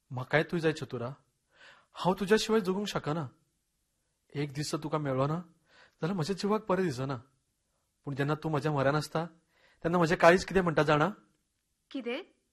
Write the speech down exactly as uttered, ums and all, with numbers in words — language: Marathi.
म्हाकाय तू जाय चतुरा. हांव तुज्या शिवाय जगूंक शकना. एक दीस तुका मेळ्ळो ना जाल्यार म्हज्या जिवाक बरें दिसना. पूण जेन्ना तूं म्हज्या म्हऱ्यान आसता तेन्ना म्हजें काळीज कितें म्हणटा जाणा? कितें?